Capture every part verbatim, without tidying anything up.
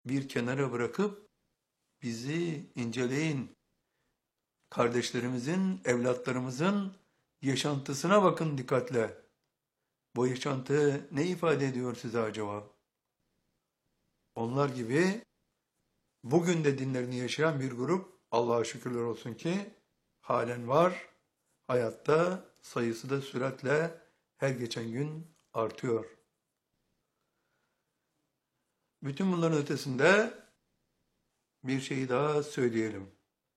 bir kenara bırakıp bizi inceleyin. Kardeşlerimizin, evlatlarımızın yaşantısına bakın dikkatle. Bu yaşantı ne ifade ediyor size acaba? Onlar gibi bugün de dinlerini yaşayan bir grup, Allah'a şükürler olsun ki halen var. Hayatta sayısı da süratle her geçen gün artıyor. Bütün bunların ötesinde bir şeyi daha söyleyelim.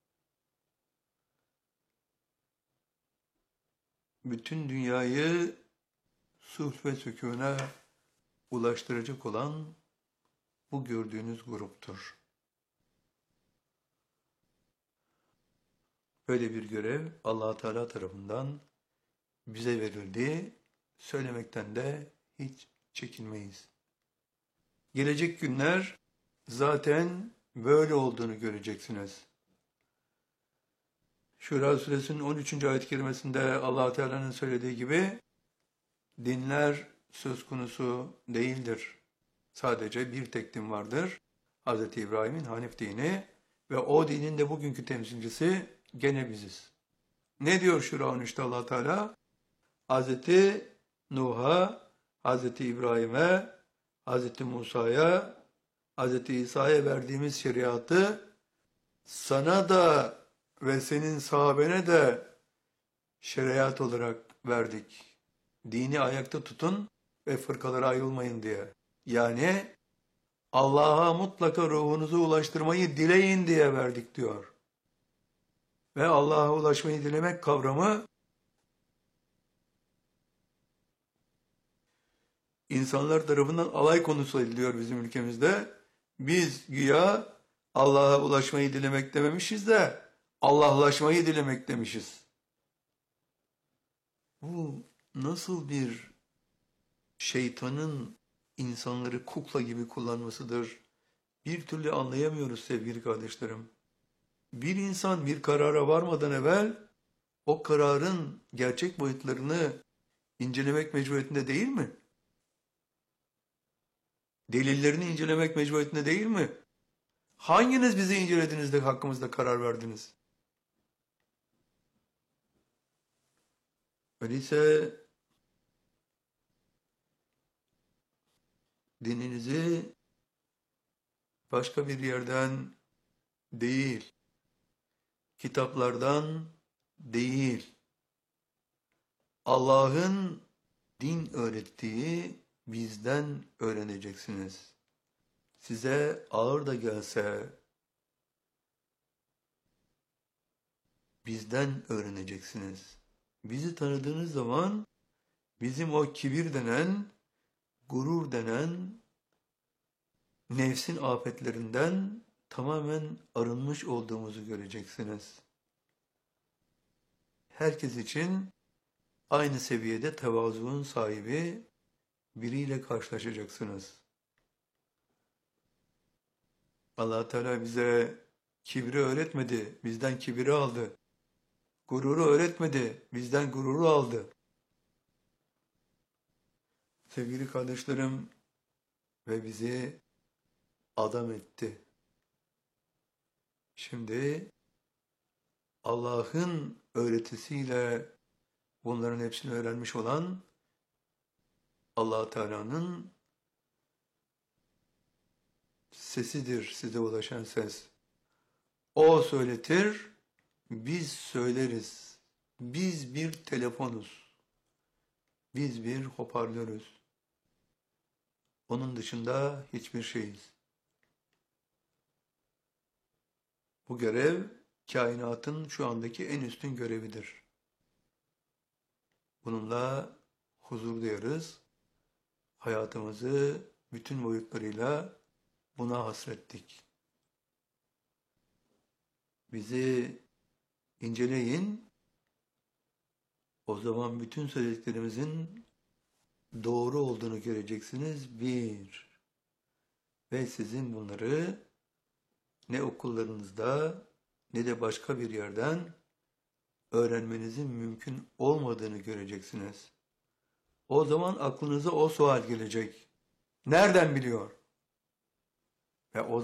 Bütün dünyayı sulh ve sükûne ulaştıracak olan bu gördüğünüz gruptur. Böyle bir görev Allah Teala tarafından bize verildi. Söylemekten de hiç çekinmeyiz. Gelecek günler zaten böyle olduğunu göreceksiniz. Şura suresinin on üçüncü ayet-i kerimesinde Allah Teala'nın söylediği gibi dinler söz konusu değildir. Sadece bir tek din vardır. Hz. İbrahim'in Hanif dini ve o dinin de bugünkü temsilcisi gene biziz. Ne diyor Şura on üçte Allah Teala? Hz. Nuh'a, Hz. İbrahim'e, Hz. Musa'ya, Hz. İsa'ya verdiğimiz şeriatı sana da ve senin sahabene de şeriat olarak verdik. Dini ayakta tutun ve fırkalara ayrılmayın diye. Yani Allah'a mutlaka ruhunuzu ulaştırmayı dileyin diye verdik diyor. Ve Allah'a ulaşmayı dilemek kavramı insanlar tarafından alay konusu ediliyor bizim ülkemizde. Biz güya Allah'a ulaşmayı dilemek dememişiz de Allah'laşmayı dilemek demişiz. Bu nasıl bir şeytanın insanları kukla gibi kullanmasıdır? Bir türlü anlayamıyoruz sevgili kardeşlerim. Bir insan bir karara varmadan evvel o kararın gerçek boyutlarını incelemek mecburiyetinde değil mi? Delillerini incelemek mecburiyetinde değil mi? Hanginiz bizi incelediniz de hakkımızda karar verdiniz? Öyleyse dininizi başka bir yerden değil, kitaplardan değil, Allah'ın din öğrettiği bizden öğreneceksiniz. Size ağır da gelse bizden öğreneceksiniz. Bizi tanıdığınız zaman bizim o kibir denen, gurur denen nefsin afetlerinden tamamen arınmış olduğumuzu göreceksiniz. Herkes için aynı seviyede tevazuun sahibi biriyle karşılaşacaksınız. Allah Teala bize kibri öğretmedi, bizden kibri aldı. Gururu öğretmedi, bizden gururu aldı. Sevgili kardeşlerim, ve bizi adam etti. Şimdi Allah'ın öğretisiyle bunların hepsini öğrenmiş olan Allah Teala'nın sesidir size ulaşan ses. O söyletir, biz söyleriz. Biz bir telefonuz. Biz bir hoparlörüz. Onun dışında hiçbir şeyiz. Bu görev kainatın şu andaki en üstün görevidir. Bununla huzur duyarız. Hayatımızı bütün boyutlarıyla buna hasrettik. Bizi inceleyin. O zaman bütün söylediklerimizin doğru olduğunu göreceksiniz. Bir. Ve sizin bunları ne okullarınızda ne de başka bir yerden öğrenmenizin mümkün olmadığını göreceksiniz. O zaman aklınıza o sual gelecek. Nereden biliyor? ve o